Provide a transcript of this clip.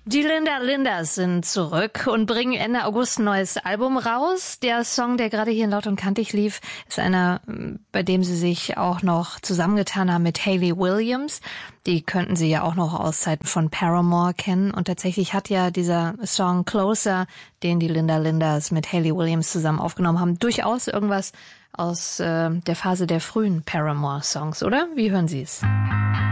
Die Linda Lindas sind zurück und bringen Ende August ein neues Album raus. Der Song, der gerade hier in Laut und Kantig lief, ist einer, bei dem sie sich auch noch zusammengetan haben mit Hayley Williams. Die könnten Sie ja auch noch aus Zeiten von Paramore kennen. Und tatsächlich hat ja dieser Song Closer, den die Linda Lindas mit Hayley Williams zusammen aufgenommen haben, durchaus irgendwas aus der Phase der frühen Paramore-Songs, oder? Wie hören Sie es?